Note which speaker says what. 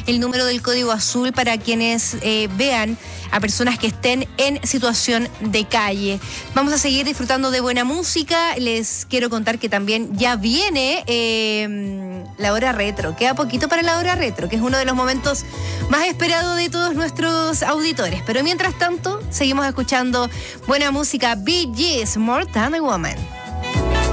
Speaker 1: el número del código azul para quienes vean a personas que estén en situación de calle. Vamos a seguir disfrutando de buena música. Les quiero contar que también ya viene la hora retro. Queda poquito para la hora retro, que es uno de los momentos más esperados de todos nuestros auditores. Pero mientras tanto, seguimos escuchando buena música. Bee Gees, More Than a Woman.